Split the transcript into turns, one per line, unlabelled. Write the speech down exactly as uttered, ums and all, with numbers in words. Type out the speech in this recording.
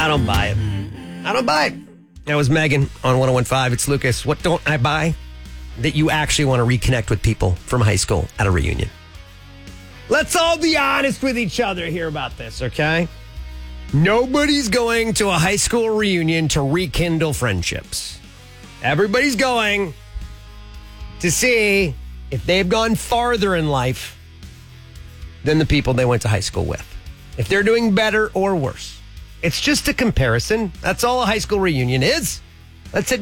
I don't buy it. I don't buy it. That was Megan on one oh one point five. It's Lucas. What don't I buy? That you actually want to reconnect with people from high school at a reunion. Let's all be honest with each other here about this, okay? Nobody's going to a high school reunion to rekindle friendships. Everybody's going to see if they've gone farther in life than the people they went to high school with. If they're doing better or worse. It's just a comparison. That's all a high school reunion is. Let's admit